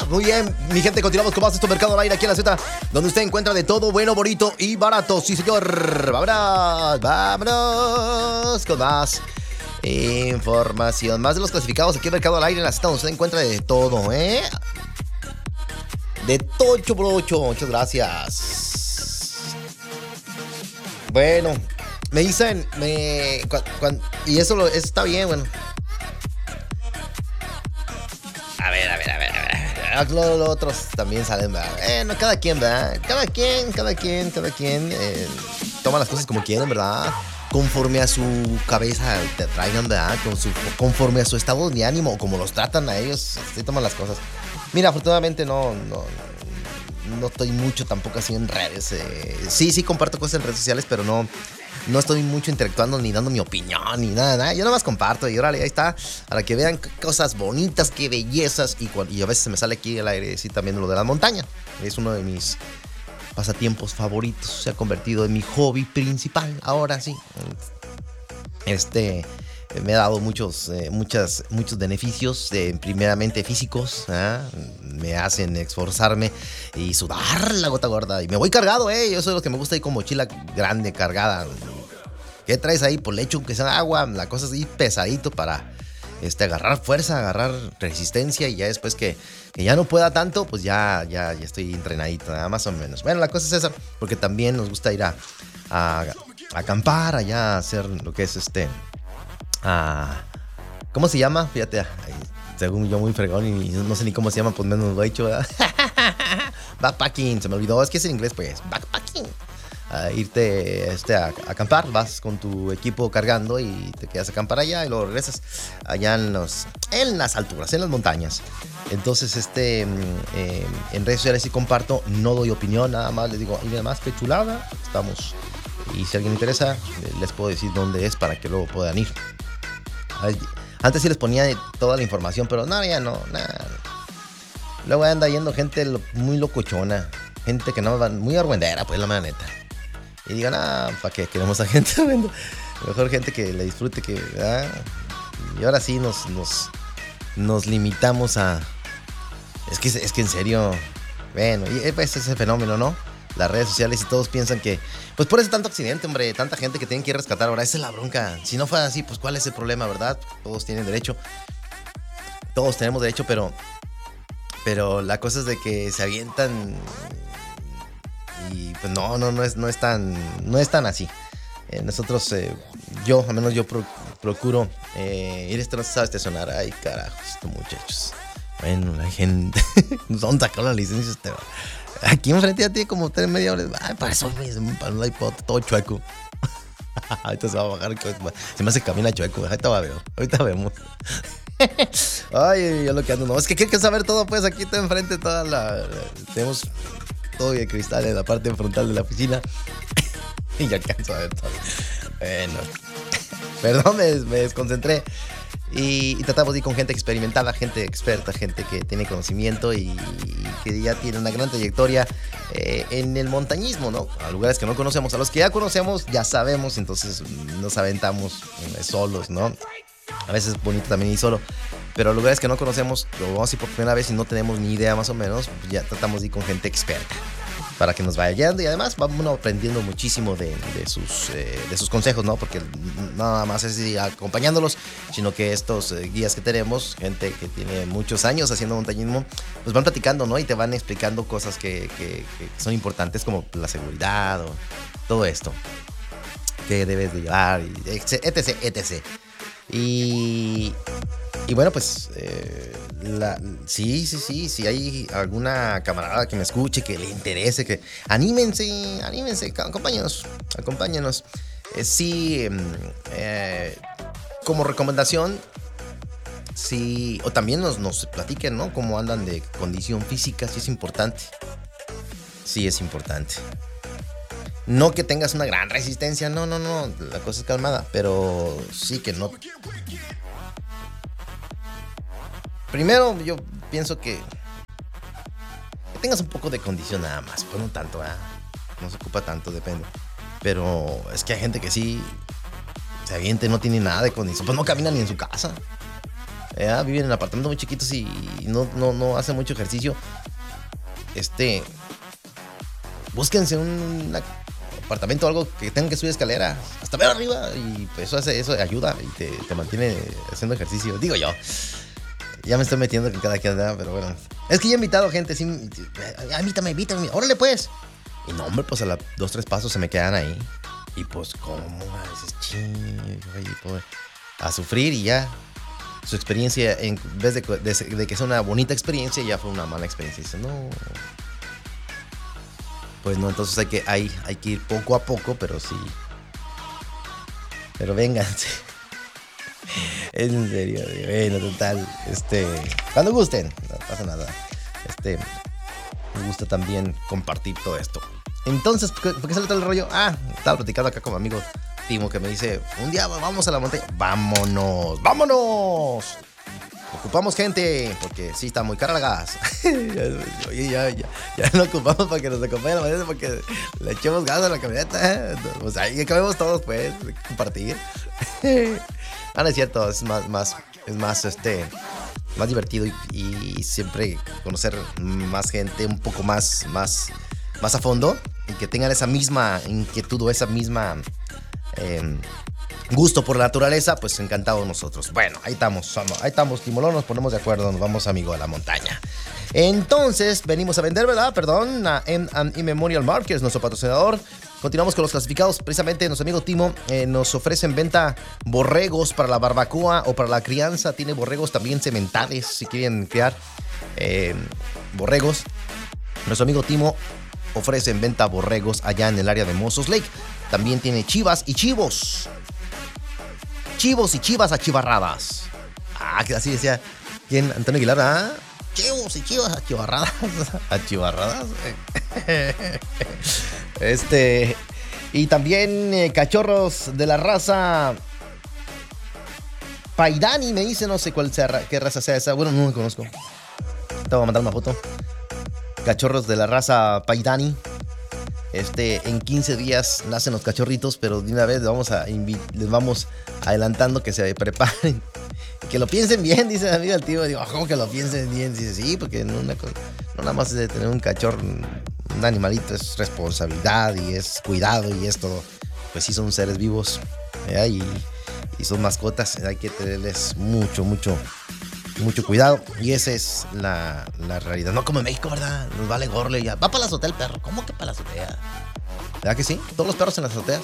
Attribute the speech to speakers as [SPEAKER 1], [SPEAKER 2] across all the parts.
[SPEAKER 1] Muy bien, mi gente, continuamos con más de esto Mercado al Aire aquí en la Z, donde usted encuentra de todo bueno, bonito y barato. Sí, señor. Vámonos con más información. Más de los clasificados aquí en Mercado al Aire en la Z, donde usted encuentra de todo, ¿eh? De tocho por ocho. Muchas gracias. Bueno, me dicen, y eso está bien, bueno. A ver. Los otros también salen, ¿verdad? No, cada quien, ¿verdad? Cada quien toma las cosas como quieren, ¿verdad? Conforme a su cabeza te traigan, ¿verdad? Conforme a su estado de ánimo o como los tratan a ellos, así toman las cosas. Mira, afortunadamente no estoy mucho tampoco así en redes. Sí, comparto cosas en redes sociales, pero no estoy mucho interactuando ni dando mi opinión ni nada. Yo nada más comparto y órale, ahí está. Para que vean qué cosas bonitas, qué bellezas. Y a veces se me sale aquí el aire, sí, también lo de la montaña. Es uno de mis pasatiempos favoritos. Se ha convertido en mi hobby principal. Ahora sí. Me ha dado muchos beneficios, primeramente físicos, ¿eh? Me hacen esforzarme y sudar la gota gorda. Y me voy cargado, yo soy de los que me gusta ir con mochila grande, cargada. ¿Qué traes ahí? Pues le echo que sea agua, la cosa así pesadito para agarrar fuerza, agarrar resistencia. Y ya después que ya no pueda tanto, pues ya estoy entrenadito, nada más o menos. Bueno, la cosa es esa, porque también nos gusta ir a acampar, allá a hacer lo que es ¿cómo se llama? Fíjate, según yo muy fregón y no sé ni cómo se llama, pues menos lo he hecho, ¿verdad? Backpacking, se me olvidó, es que es en inglés, pues, backpacking. Irte a acampar, vas con tu equipo cargando y te quedas a acampar allá y luego regresas allá en las alturas, en las montañas. Entonces, en redes sociales sí comparto, no doy opinión, nada más les digo, y nada más, qué chulada, estamos. Y si a alguien le interesa, les puedo decir dónde es para que luego puedan ir. Antes sí les ponía toda la información, pero no, ya no, nada. Luego anda yendo gente muy locochona, gente que no va, muy argüendera, pues la mera neta. Y digan, ¿para qué queremos a gente? Mejor gente que le disfrute, ¿verdad? Y ahora sí nos limitamos a... Es que en serio, bueno, y pues ese fenómeno, ¿no? Las redes sociales y todos piensan que... Pues por eso tanto accidente, hombre, tanta gente que tienen que ir a rescatar. Ahora, esa es la bronca. Si no fuera así, pues ¿cuál es el problema, verdad? Todos tienen derecho. Todos tenemos derecho, pero la cosa es de que se avientan y pues no es tan así. Nosotros, al menos yo procuro ir a estacionar. Ay, carajo, estos muchachos. Bueno, la gente... ¿Dónde sacó la licencia este? Aquí enfrente a ti como 3 media hora. Ay, para eso para un iPod todo chueco. Ahorita se va a bajar. Se me hace camina chueco. Ahorita vemos. Ay, yo lo que ando. No, es que hay que saber todo, pues. Aquí está enfrente tenemos todo de cristal en la parte frontal de la oficina. Y ya alcanzo a ver todo. Bueno. Perdón, me desconcentré. Y tratamos de ir con gente experimentada, gente experta, gente que tiene conocimiento y que ya tiene una gran trayectoria en el montañismo, ¿no? A lugares que no conocemos, a los que ya conocemos, ya sabemos, entonces nos aventamos solos, ¿no? A veces es bonito también ir solo, pero a lugares que no conocemos, lo vamos a ir por primera vez y no tenemos ni idea más o menos, pues ya tratamos de ir con gente experta para que nos vaya guiando y además vamos aprendiendo muchísimo de sus consejos, ¿no? Porque nada más es ir acompañándolos, sino que estos guías que tenemos, gente que tiene muchos años haciendo montañismo, pues van platicando, ¿no? Y te van explicando cosas que son importantes como la seguridad o todo esto que debes de llevar, etc. Y bueno, pues si hay alguna camarada que me escuche, que le interese, que anímense, acompáñenos. Como recomendación, sí, o también nos platiquen, ¿no? Cómo andan de condición física, sí es importante. Sí es importante. No que tengas una gran resistencia, no, la cosa es calmada, pero sí que no. Primero, yo pienso que tengas un poco de condición nada más, pues no tanto, no se ocupa tanto, depende. Pero es que hay gente que sí se avienta y no tiene nada de condición, pues no camina ni en su casa. Viven en apartamentos muy chiquitos y no hacen mucho ejercicio. Búsquense un apartamento o algo que tengan que subir escalera hasta ver arriba, y pues eso ayuda y te mantiene haciendo ejercicio. Digo yo. Ya me estoy metiendo con cada quien, pero bueno. Es que ya he invitado gente, sí. Invítame. Órale, pues. Y no, hombre, pues a los 2-3 pasos se me quedan ahí. Y pues, ¿cómo? Dices, ching, pobre. A sufrir y ya. Su experiencia, en vez de que sea una bonita experiencia, ya fue una mala experiencia. Dice, no. Pues no, entonces hay que ir poco a poco, pero sí. Pero vénganse. Es en serio, bueno, total. Cuando gusten, no pasa nada. Me gusta también compartir todo esto. Entonces, ¿por qué sale todo el rollo? Estaba platicando acá con mi amigo Timo, que me dice, un día vamos a la montaña. ¡Vámonos! Ocupamos gente, porque sí está muy cara la gas. Oye, ya no ocupamos para que nos acompañen a la mañana, porque le echemos gas a la camioneta. Pues ahí acabemos todos, pues, compartir. No es cierto, es más divertido y siempre conocer más gente un poco más a fondo, y que tengan esa misma inquietud o esa misma gusto por la naturaleza, pues encantados nosotros. Bueno, ahí estamos, Timolón, nos ponemos de acuerdo, nos vamos, amigo, a la montaña. Entonces, venimos a vender, ¿verdad? Perdón, a M&M Memorial Market, que es nuestro patrocinador. Continuamos con los clasificados. Precisamente nuestro amigo Timo nos ofrece en venta borregos para la barbacoa o para la crianza. Tiene borregos también sementales, si quieren criar borregos. Nuestro amigo Timo ofrece en venta borregos allá en el área de Moses Lake. También tiene chivas y chivos. Chivos y chivas achivarradas. Así decía. ¿Quién? Antonio Aguilar, Chivos y chivas achivarradas. Achivarradas. Y también cachorros de la raza Paidani, me dice, no sé qué raza sea esa. Bueno, no la conozco. Te voy a mandar una foto. Cachorros de la raza Paidani. En 15 días nacen los cachorritos, pero de una vez les vamos adelantando que se preparen. Que lo piensen bien, dice mi amigo el tío. Digo, ¿cómo que lo piensen bien? Dice, sí, porque no nada más es de tener un cachorro, un animalito, es responsabilidad y es cuidado y es todo. Pues sí, son seres vivos, y son mascotas. Hay que tenerles mucho cuidado. Y esa es la realidad. No como en México, ¿verdad? Nos vale gorle ya. Va para la azotea el perro. ¿Cómo que para la azotea? ¿Verdad que sí? Todos los perros en las azoteas.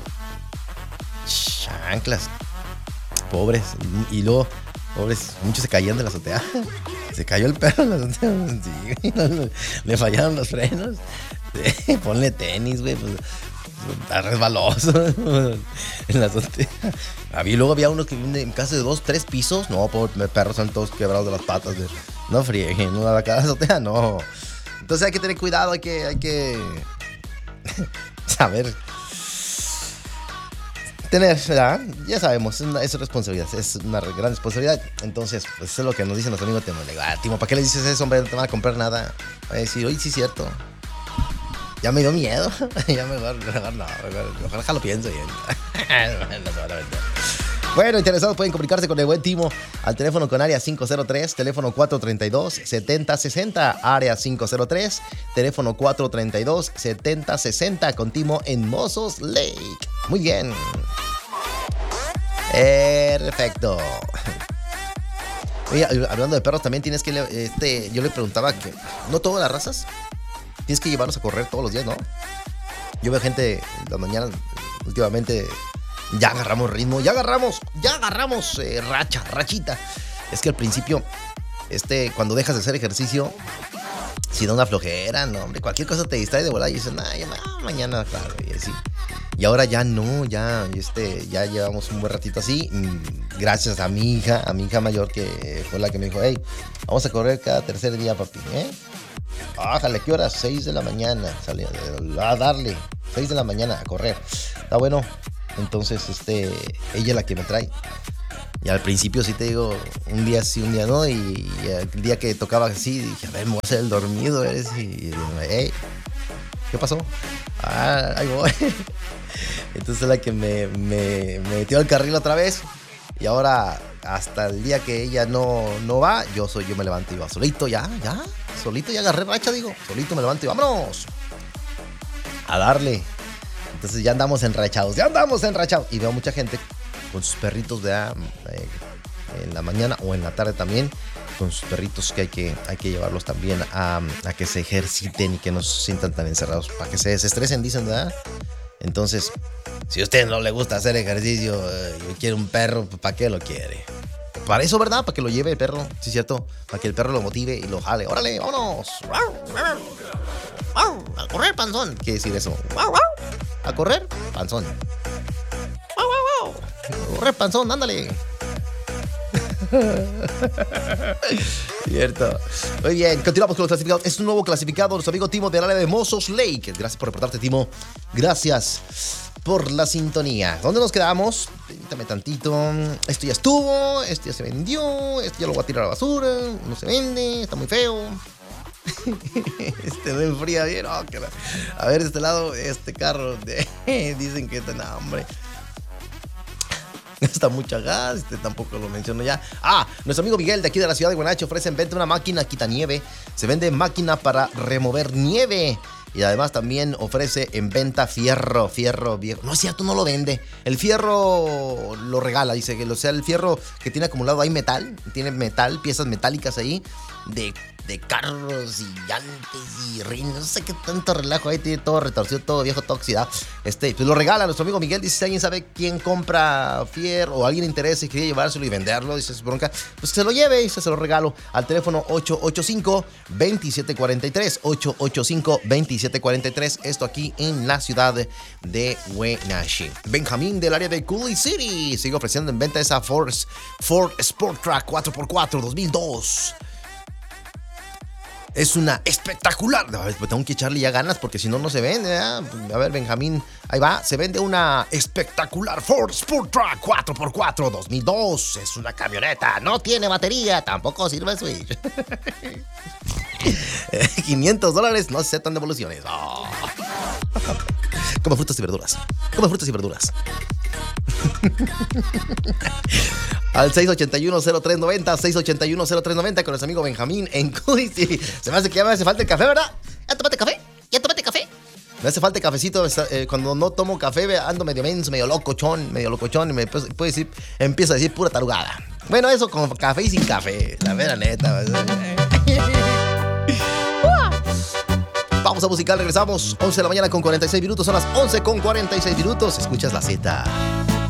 [SPEAKER 1] Chanclas. Pobres. Y luego, pobres, muchos se caían de la azotea. Se cayó el perro en la azotea. Sí, le fallaron los frenos. Ponle tenis, güey. Pues, está resbaloso en la azotea. Luego había unos que viven en casa de 2-3 pisos. No, pobre perros, están todos quebrados de las patas. No frieguen, no, la azotea no. Entonces hay que tener cuidado, hay que saber tener, ¿verdad? Ya sabemos, es responsabilidad, es una gran responsabilidad. Entonces, pues eso es lo que nos dicen los amigos. Timo, ¿para qué le dices eso, hombre? No te van a comprar nada. Va a decir, oye, sí es cierto. Ya me dio miedo. Ya mejor no. Ojalá lo pienso bien. No se van a vender. Bueno, interesados pueden comunicarse con el buen Timo al teléfono con área 503, teléfono 432-7060, área 503, teléfono 432-7060, con Timo en Moses Lake. Muy bien. Perfecto. Oye, hablando de perros, también tienes que... yo le preguntaba que no todas las razas tienes que llevarlos a correr todos los días, ¿no? Yo veo gente las mañanas últimamente... Ya agarramos ritmo, ya agarramos rachita. Es que al principio, cuando dejas de hacer ejercicio, si da una flojera, no, hombre, cualquier cosa te distrae de volada y dices, mañana, claro, y así. Y ahora ya no, ya llevamos un buen ratito así, gracias a mi hija mayor, que fue la que me dijo, hey, vamos a correr cada tercer día, papi, Bájale, ¿qué hora? 6 de la mañana, salí a darle, 6 de la mañana a correr. Está bueno. Entonces, ella es la que me trae. Y al principio sí te digo, un día sí, un día no. Y el día que tocaba así, dije, a ver, me voy a hacer el dormido. Y hey, ¿qué pasó? Ahí voy. Entonces es la que me metió al carril otra vez. Y ahora hasta el día que ella no va, yo me levanto y va solito, solito ya agarré racha, solito me levanto y vámonos a darle. Entonces ya andamos enrachados. Y veo mucha gente con sus perritos, ¿verdad? En la mañana o en la tarde también, con sus perritos que hay que llevarlos también a que se ejerciten y que no se sientan tan encerrados, para que se desestresen, dicen, ¿verdad? Entonces, si a usted no le gusta hacer ejercicio y quiere un perro, ¿para qué lo quiere? Para eso, ¿verdad? Para que lo lleve el perro, sí es cierto, para que el perro lo motive y lo jale. ¡Órale, vámonos! A correr, panzón. ¿Qué decir eso? A correr, panzón. A correr, panzón, ándale. Cierto. Muy bien, continuamos con los clasificados. Es un nuevo clasificado, nuestro amigo Timo del área de Mossos Lake. Gracias por reportarte, Timo. Gracias por la sintonía. ¿Dónde nos quedamos? Permítame tantito. Esto ya estuvo, esto ya se vendió, esto ya lo voy a tirar a la basura, no se vende, está muy feo. No enfría bien. Oh, a ver, de este lado, este carro dicen que está, no, hombre, gasta mucha gas, tampoco lo menciono ya. Nuestro amigo Miguel de aquí de la ciudad de Guanacho ofrece en venta una máquina quitanieve. Se vende máquina para remover nieve. Y además también ofrece en venta fierro viejo. No es cierto, no lo vende. El fierro lo regala, dice que el fierro que tiene acumulado ahí tiene metal, piezas metálicas ahí de carros y llantes y rines, no sé qué tanto relajo ahí, tiene todo retorcido, todo viejo, todo oxidado. Pues lo regala nuestro amigo Miguel. Dice, si alguien sabe quién compra fierro o alguien interesa y quiere llevárselo y venderlo, dice, es bronca, pues que se lo lleve y se lo regalo al teléfono 885-2743, 885-2743, esto aquí en la ciudad de Wenatchee. Benjamín del área de Coulee City sigue ofreciendo en venta esa Ford Sport Track 4x4 2002. Es una espectacular. Pues tengo que echarle ya ganas porque si no, no se vende, ¿eh? A ver, Benjamín, ahí va. Se vende una espectacular Ford Sport Track 4x4 2002. Es una camioneta, no tiene batería, tampoco sirve Switch. $500, no aceptan devoluciones. Oh. Come frutas y verduras. Al 681-0390, 681-0390 con nuestro amigo Benjamín en Coulee City. Se me hace que ya me hace falta el café, ¿verdad? ¿Ya tomaste café? Me hace falta el cafecito. Cuando no tomo café ando medio menso, medio locochón y me empiezo a decir pura tarugada. Bueno, eso con café y sin café, la vera neta. Pausa musical, regresamos 11 de la mañana con 46 minutos, son las 11 con 46 minutos. Escuchas la Z.